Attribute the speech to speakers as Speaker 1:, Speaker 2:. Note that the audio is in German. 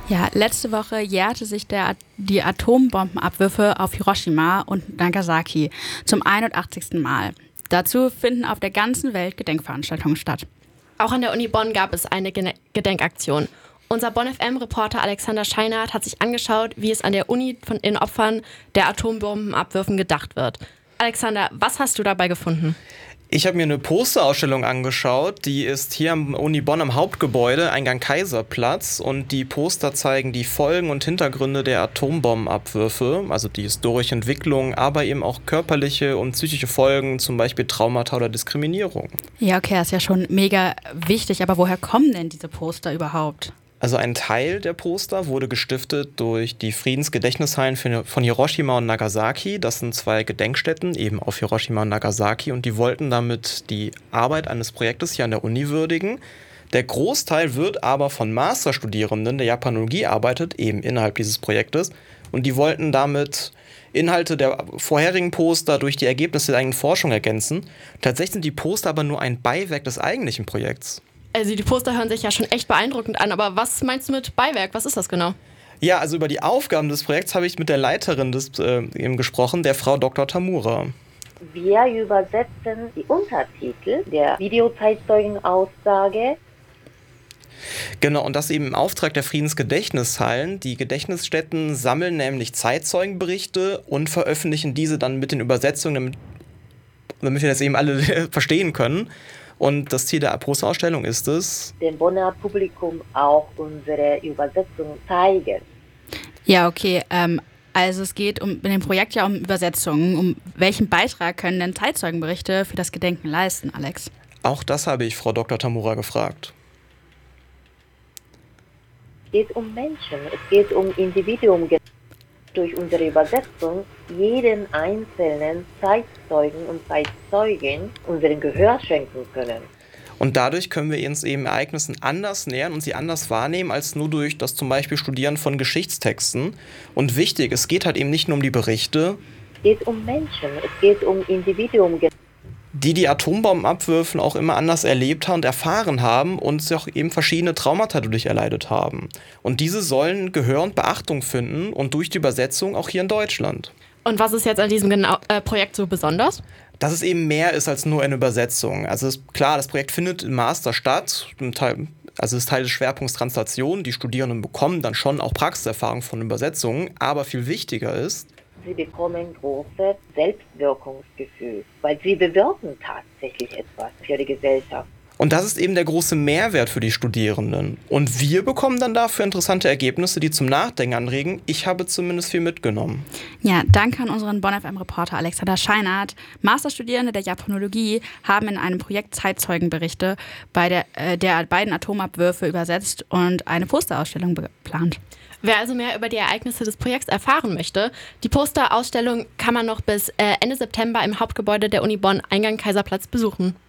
Speaker 1: Ja, letzte Woche jährte sich die Atombombenabwürfe auf Hiroshima und Nagasaki zum 81. Mal. Dazu finden auf der ganzen Welt Gedenkveranstaltungen statt.
Speaker 2: Auch an der Uni Bonn gab es eine Gedenkaktion. Unser Bonn-FM-Reporter Alexander Scheinert hat sich angeschaut, wie es an der Uni von den Opfern der Atombombenabwürfen gedacht wird. Alexander, was hast du dabei gefunden?
Speaker 3: Ich habe mir eine Posterausstellung angeschaut, die ist hier am Uni Bonn am Hauptgebäude, Eingang Kaiserplatz, und die Poster zeigen die Folgen und Hintergründe der Atombombenabwürfe, also die historische Entwicklung, aber eben auch körperliche und psychische Folgen, zum Beispiel Traumata oder Diskriminierung.
Speaker 1: Ja, okay, das ist ja schon mega wichtig, aber woher kommen denn diese Poster überhaupt?
Speaker 3: Also ein Teil der Poster wurde gestiftet durch die Friedensgedächtnishallen von Hiroshima und Nagasaki. Das sind 2 Gedenkstätten, eben auf Hiroshima und Nagasaki. Und die wollten damit die Arbeit eines Projektes hier an der Uni würdigen. Der Großteil wird aber von Masterstudierenden der Japanologie arbeitet, eben innerhalb dieses Projektes. Und die wollten damit Inhalte der vorherigen Poster durch die Ergebnisse der eigenen Forschung ergänzen. Tatsächlich sind die Poster aber nur ein Beiwerk des eigentlichen Projekts.
Speaker 2: Also die Poster hören sich ja schon echt beeindruckend an, aber was meinst du mit Beiwerk? Was ist das genau?
Speaker 3: Ja, also über die Aufgaben des Projekts habe ich mit der Leiterin eben gesprochen, der Frau Dr. Tamura.
Speaker 4: Wir übersetzen die Untertitel der Videozeitzeugenaussage.
Speaker 3: Genau, und das eben im Auftrag der Friedensgedächtnishallen. Die Gedächtnisstätten sammeln nämlich Zeitzeugenberichte und veröffentlichen diese dann mit den Übersetzungen, damit wir das eben alle verstehen können. Und das Ziel der Posterausstellung ist es,
Speaker 4: dem Bonner Publikum auch unsere Übersetzung zeigen.
Speaker 1: Ja, okay, also es geht in dem Projekt ja um Übersetzungen. Um welchen Beitrag können denn Zeitzeugenberichte für das Gedenken leisten, Alex?
Speaker 3: Auch das habe ich Frau Dr. Tamura gefragt.
Speaker 4: Es geht um Menschen, es geht um Individuum. Durch unsere Übersetzung jeden einzelnen Zeitzeugen und Zeitzeugin unseren Gehör schenken können.
Speaker 3: Und dadurch können wir uns eben Ereignissen anders nähern und sie anders wahrnehmen, als nur durch das zum Beispiel Studieren von Geschichtstexten. Und wichtig, es geht halt eben nicht nur um die Berichte.
Speaker 4: Es geht um Menschen, es geht um Individuum.
Speaker 3: Die Atombombenabwürfen auch immer anders erlebt haben und erfahren haben und sich auch eben verschiedene Traumata dadurch erleidet haben. Und diese sollen Gehör und Beachtung finden und durch die Übersetzung auch hier in Deutschland.
Speaker 2: Und was ist jetzt an diesem Projekt so besonders?
Speaker 3: Dass es eben mehr ist als nur eine Übersetzung. Also klar, das Projekt findet im Master statt, also ist Teil des Schwerpunkts Translation. Die Studierenden bekommen dann schon auch Praxiserfahrung von Übersetzungen, aber viel wichtiger ist,
Speaker 4: sie bekommen großes Selbstwirkungsgefühl, weil sie bewirken tatsächlich etwas für die Gesellschaft.
Speaker 3: Und das ist eben der große Mehrwert für die Studierenden. Und wir bekommen dann dafür interessante Ergebnisse, die zum Nachdenken anregen. Ich habe zumindest viel mitgenommen.
Speaker 1: Ja, danke an unseren Bonn-FM-Reporter Alexander Scheinert. Masterstudierende der Japanologie haben in einem Projekt Zeitzeugenberichte der beiden Atomabwürfe übersetzt und eine Posterausstellung geplant.
Speaker 2: Wer also mehr über die Ereignisse des Projekts erfahren möchte, die Posterausstellung kann man noch bis Ende September im Hauptgebäude der Uni Bonn, Eingang Kaiserplatz, besuchen.